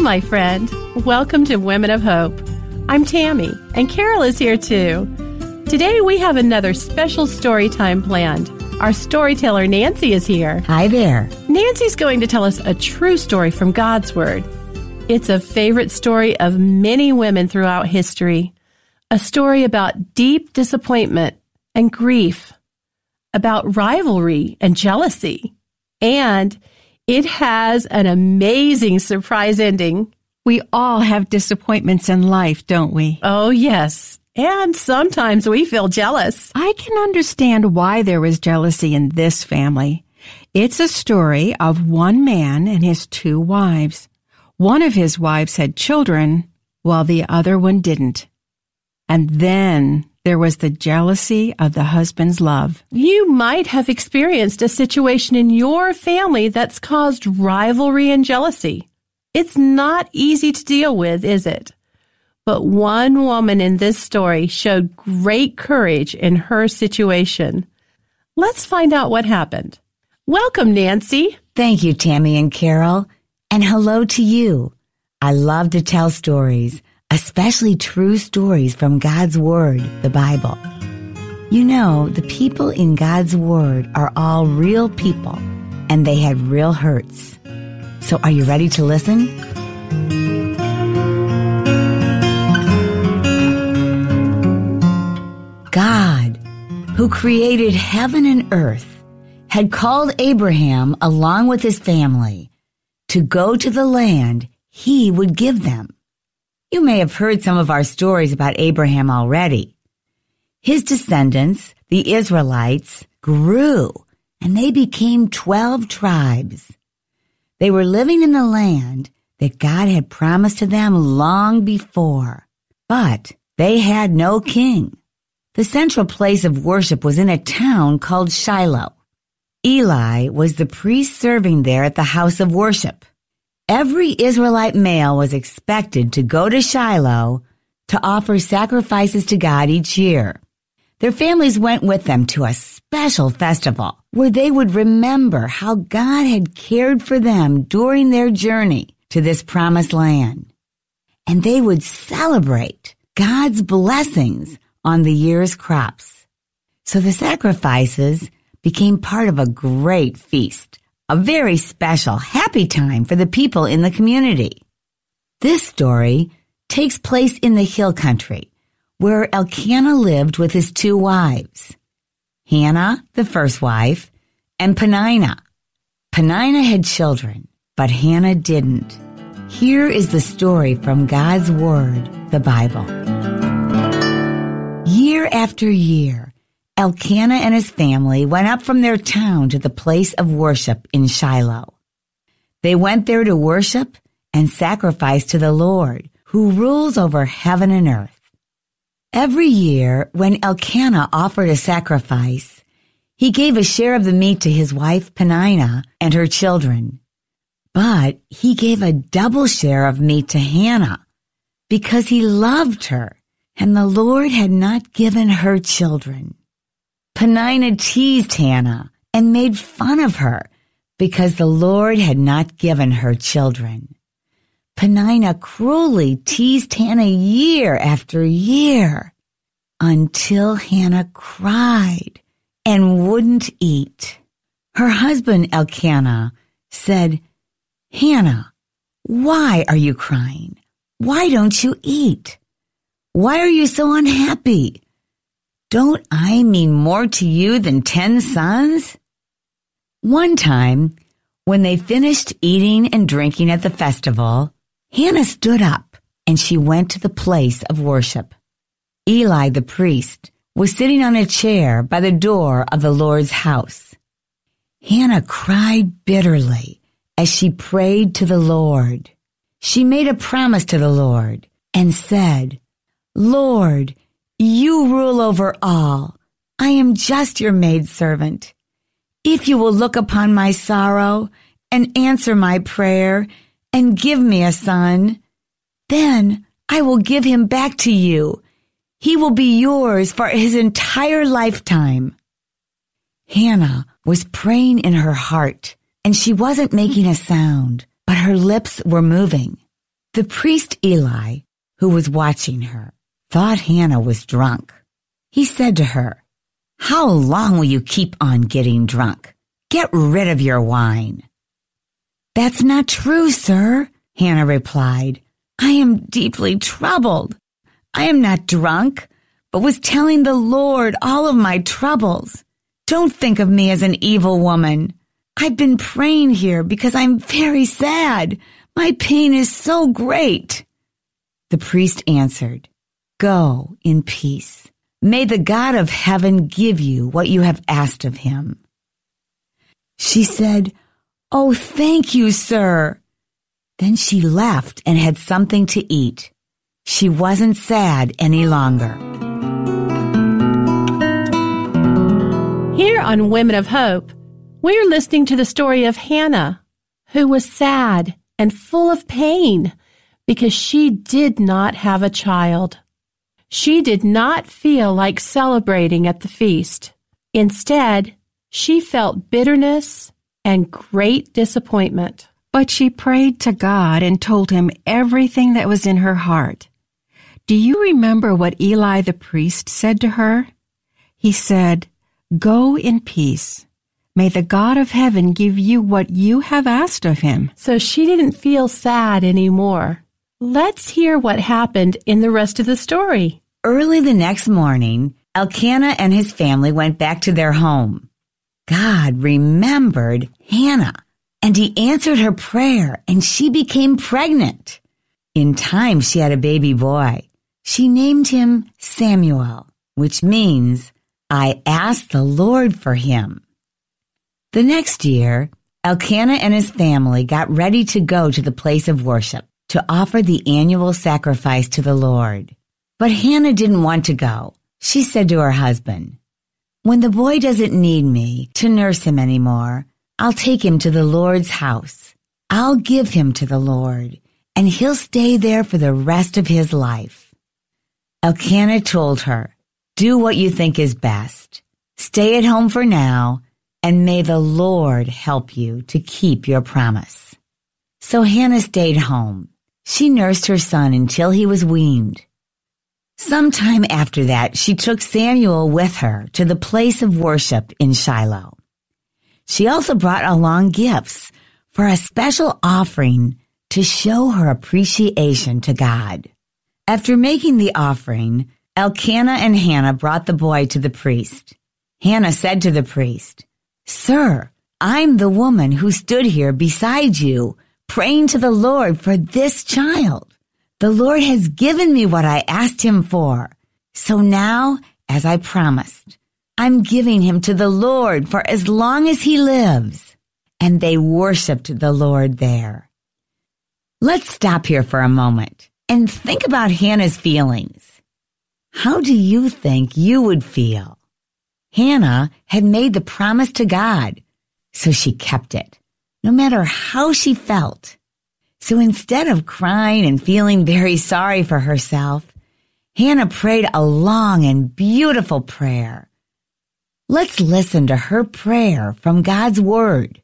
my friend. Welcome to Women of Hope. I'm Tammy, and Carol is here too. Today we have another special story time planned. Our storyteller Nancy is here. Hi there. Nancy's going to tell us a true story from God's Word. It's a favorite story of many women throughout history. A story about deep disappointment and grief, about rivalry and jealousy, and it has an amazing surprise ending. We all have disappointments in life, don't we? Oh, yes. And sometimes we feel jealous. I can understand why there was jealousy in this family. It's a story of one man and his two wives. One of his wives had children, while the other one didn't. And then there was the jealousy of the husband's love. You might have experienced a situation in your family that's caused rivalry and jealousy. It's not easy to deal with, is it? But one woman in this story showed great courage in her situation. Let's find out what happened. Welcome, Nancy. Thank you, Tammy and Carol. And hello to you. I love to tell stories, especially true stories from God's Word, the Bible. You know, the people in God's Word are all real people, and they had real hurts. So are you ready to listen? God, who created heaven and earth, had called Abraham along with his family to go to the land he would give them. You may have heard some of our stories about Abraham already. His descendants, the Israelites, grew, and they became 12 tribes. They were living in the land that God had promised to them long before, but they had no king. The central place of worship was in a town called Shiloh. Eli was the priest serving there at the house of worship. Every Israelite male was expected to go to Shiloh to offer sacrifices to God each year. Their families went with them to a special festival where they would remember how God had cared for them during their journey to this promised land. And they would celebrate God's blessings on the year's crops. So the sacrifices became part of a great feast, a very special, happy time for the people in the community. This story takes place in the hill country, where Elkanah lived with his two wives, Hannah, the first wife, and Peninnah. Peninnah had children, but Hannah didn't. Here is the story from God's Word, the Bible. Year after year, Elkanah and his family went up from their town to the place of worship in Shiloh. They went there to worship and sacrifice to the Lord, who rules over heaven and earth. Every year, when Elkanah offered a sacrifice, he gave a share of the meat to his wife Peninnah and her children. But he gave a double share of meat to Hannah because he loved her, and the Lord had not given her children. Peninnah teased Hannah and made fun of her because the Lord had not given her children. Peninnah cruelly teased Hannah year after year until Hannah cried and wouldn't eat. Her husband Elkanah said, "Hannah, why are you crying? Why don't you eat? Why are you so unhappy? Don't I mean more to you than 10 sons?" One time, when they finished eating and drinking at the festival, Hannah stood up and she went to the place of worship. Eli, the priest, was sitting on a chair by the door of the Lord's house. Hannah cried bitterly as she prayed to the Lord. She made a promise to the Lord and said, "Lord, you rule over all. I am just your maidservant. If you will look upon my sorrow and answer my prayer and give me a son, then I will give him back to you. He will be yours for his entire lifetime." Hannah was praying in her heart, and she wasn't making a sound, but her lips were moving. The priest Eli, who was watching her, thought Hannah was drunk. He said to her, "How long will you keep on getting drunk? Get rid of your wine." "That's not true, sir," Hannah replied. "I am deeply troubled. I am not drunk, but was telling the Lord all of my troubles. Don't think of me as an evil woman. I've been praying here because I'm very sad. My pain is so great." The priest answered, "Go in peace. May the God of heaven give you what you have asked of him." She said, "Oh, thank you, sir." Then she left and had something to eat. She wasn't sad any longer. Here on Women of Hope, we're listening to the story of Hannah, who was sad and full of pain because she did not have a child. She did not feel like celebrating at the feast. Instead, she felt bitterness and great disappointment. But she prayed to God and told him everything that was in her heart. Do you remember what Eli the priest said to her? He said, "Go in peace. May the God of heaven give you what you have asked of him." So she didn't feel sad anymore. Let's hear what happened in the rest of the story. Early the next morning, Elkanah and his family went back to their home. God remembered Hannah, and he answered her prayer, and she became pregnant. In time, she had a baby boy. She named him Samuel, which means, "I asked the Lord for him." The next year, Elkanah and his family got ready to go to the place of worship to offer the annual sacrifice to the Lord. But Hannah didn't want to go. She said to her husband, "When the boy doesn't need me to nurse him anymore, I'll take him to the Lord's house. I'll give him to the Lord, and he'll stay there for the rest of his life." Elkanah told her, "Do what you think is best. Stay at home for now, and may the Lord help you to keep your promise." So Hannah stayed home. She nursed her son until he was weaned. Sometime after that, she took Samuel with her to the place of worship in Shiloh. She also brought along gifts for a special offering to show her appreciation to God. After making the offering, Elkanah and Hannah brought the boy to the priest. Hannah said to the priest, "Sir, I'm the woman who stood here beside you, praying to the Lord for this child. The Lord has given me what I asked him for. So now, as I promised, I'm giving him to the Lord for as long as he lives." And they worshiped the Lord there. Let's stop here for a moment and think about Hannah's feelings. How do you think you would feel? Hannah had made the promise to God, so she kept it, no matter how she felt. So instead of crying and feeling very sorry for herself, Hannah prayed a long and beautiful prayer. Let's listen to her prayer from God's Word.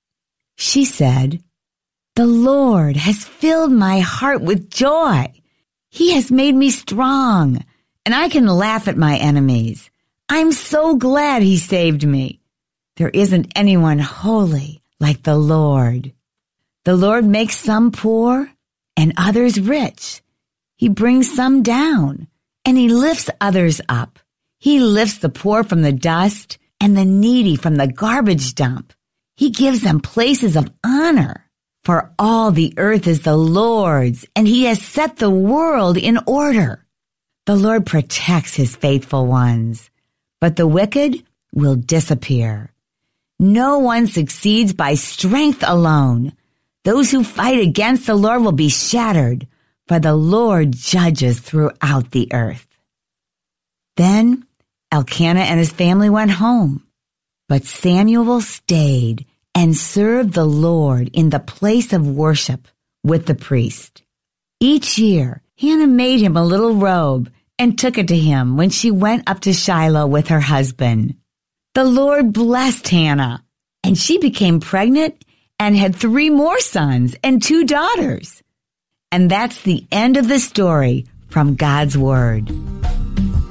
She said, "The Lord has filled my heart with joy. He has made me strong, and I can laugh at my enemies. I'm so glad he saved me. There isn't anyone holy like the Lord. The Lord makes some poor and others rich. He brings some down, and he lifts others up. He lifts the poor from the dust and the needy from the garbage dump. He gives them places of honor. For all the earth is the Lord's, and he has set the world in order. The Lord protects his faithful ones, but the wicked will disappear. No one succeeds by strength alone. Those who fight against the Lord will be shattered, for the Lord judges throughout the earth." Then Elkanah and his family went home, but Samuel stayed and served the Lord in the place of worship with the priest. Each year, Hannah made him a little robe and took it to him when she went up to Shiloh with her husband. The Lord blessed Hannah, and she became pregnant and had 3 more sons and 2 daughters. And that's the end of the story from God's Word.